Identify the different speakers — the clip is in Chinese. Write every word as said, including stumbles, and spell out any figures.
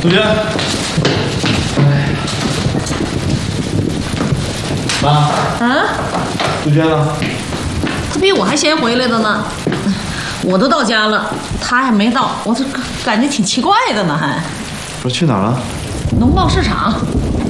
Speaker 1: 杜鹃，妈。
Speaker 2: 啊？
Speaker 1: 杜鹃呢？
Speaker 2: 他比我还先回来的呢。我都到家了，他还没到，我这感觉挺奇怪的呢，还。
Speaker 1: 不是去哪儿了？
Speaker 2: 农贸市场。